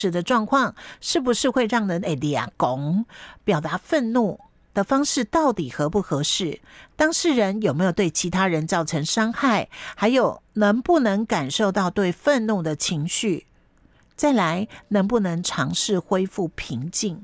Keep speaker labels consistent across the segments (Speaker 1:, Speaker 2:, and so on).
Speaker 1: 的状况是不是会让人俩拱，表达愤怒的方式到底合不合适，当事人有没有对其他人造成伤害，还有能不能感受到对愤怒的情绪，再来能不能尝试恢复平静。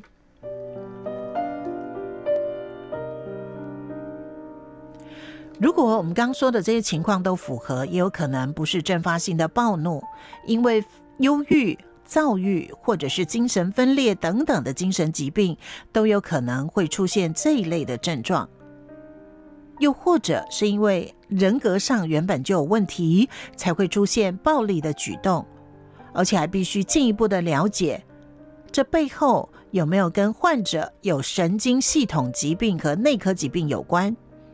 Speaker 1: 如果我们刚刚说的这些情况都符合，也有可能不是阵发性的暴怒，因为忧郁、躁郁或者是精神分裂等等的精神疾病都有可能会出现这一类的症状，又或者是因为人格上原本就有问题才会出现暴力的举动，而且还必须进一步的了解这背后有没有跟患者有神经系统疾病和内科疾病有关。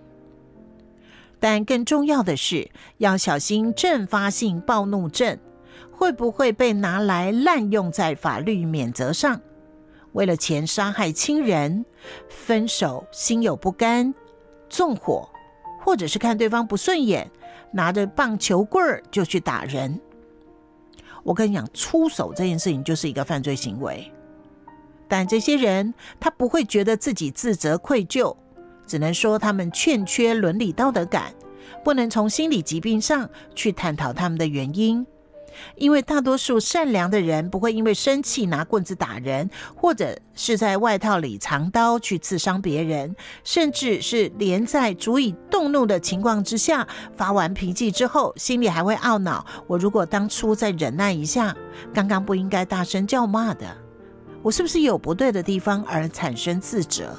Speaker 1: 但更重要的是要小心阵发性暴怒症会不会被拿来滥用在法律免责上，为了钱杀害亲人，分手心有不甘，纵火，或者是看对方不顺眼，拿着棒球棍就去打人。我跟你讲，出手这件事情就是一个犯罪行为，但这些人他不会觉得自己自责愧疚，只能说他们欠缺伦理道德感，不能从心理疾病上去探讨他们的原因。因为大多数善良的人不会因为生气拿棍子打人，或者是在外套里藏刀去刺伤别人，甚至是连在足以动怒的情况之下，发完脾气之后心里还会懊恼，我如果当初再忍耐一下，刚刚不应该大声叫骂的，我是不是有不对的地方而产生自责。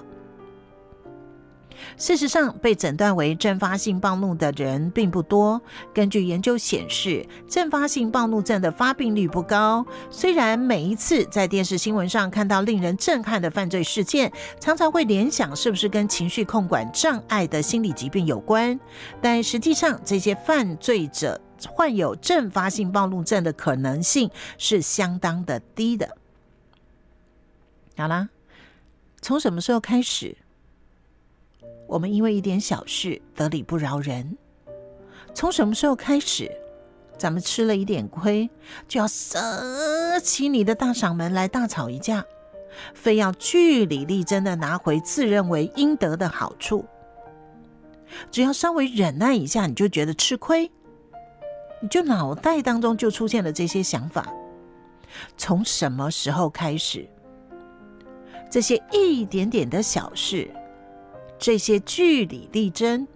Speaker 1: 事实上，被诊断为阵发性暴怒的人并不多。根据研究显示，阵发性暴怒症的发病率不高。虽然每一次在电视新闻上看到令人震撼的犯罪事件，常常会联想是不是跟情绪控管障碍的心理疾病有关，但实际上这些犯罪者患有阵发性暴怒症的可能性是相当的低的。好啦，从什么时候开始我们因为一点小事得理不饶人？从什么时候开始咱们吃了一点亏就要舍起你的大嗓门来大吵一架，非要据理力争的拿回自认为应得的好处？只要稍微忍耐一下你就觉得吃亏，你就脑袋当中就出现了这些想法。从什么时候开始这些一点点的小事，这些据理力争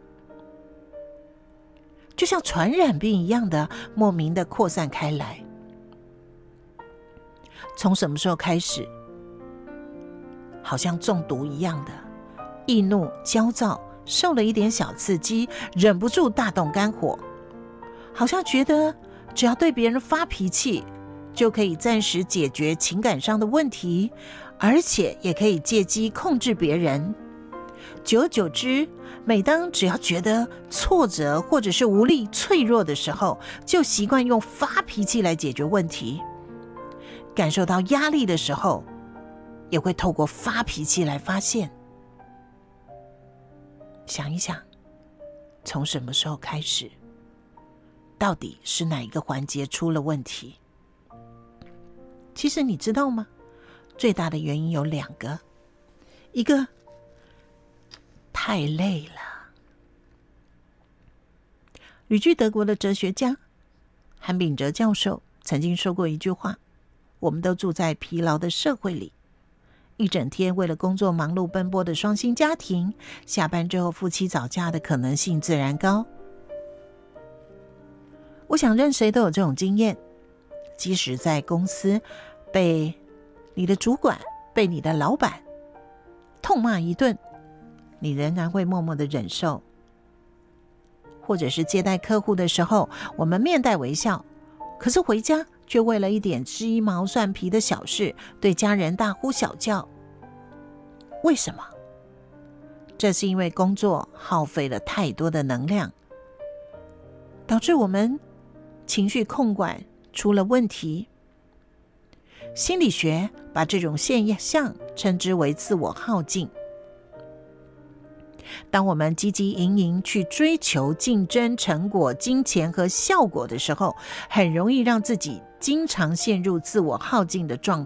Speaker 1: 就像传染病一样的莫名的扩散开来？从什么时候开始好像中毒一样的易怒焦躁，受了一点小刺激忍不住大动肝火，好像觉得只要对别人发脾气就可以暂时解决情感上的问题，而且也可以借机控制别人。久而久之，每当只要觉得挫折或者是无力脆弱的时候，就习惯用发脾气来解决问题。感受到压力的时候，也会透过发脾气来发泄。想一想，从什么时候开始？到底是哪一个环节出了问题？其实你知道吗？最大的原因有两个，一个太累了。旅居德国的哲学家韩炳哲教授曾经说过一句话：我们都住在疲劳的社会里，一整天为了工作忙碌奔波的双薪家庭，下班之后夫妻吵架的可能性自然高。我想任谁都有这种经验，即使在公司被你的主管、被你的老板痛骂一顿，你仍然会默默的忍受。或者是接待客户的时候，我们面带微笑，可是回家却为了一点鸡毛蒜皮的小事对家人大呼小叫。为什么？这是因为工作耗费了太多的能量，导致我们情绪控管出了问题。心理学把这种现象称之为自我耗尽。当我们汲汲营营去追求竞争、成果、金钱和效果的时候，很容易让自己经常陷入自我耗尽的状